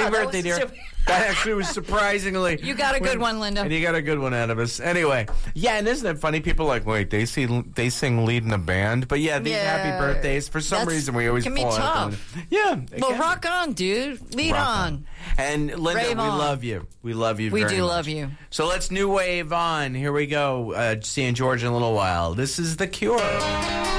Happy birthday, dear. That actually was surprisingly. You got a good one, Linda. And you got a good one out of us. Anyway, yeah, and isn't it funny? People are like, wait, they sing lead in a band, but yeah, these happy birthdays. For some reason, we always can be pull out. tough. Yeah. Well, rock on, dude. Lead on. And Linda, Rave we on. love you. We love you. We very do much. love you. So let's new wave on. Here we go. Seeing George in a little while. This is The Cure.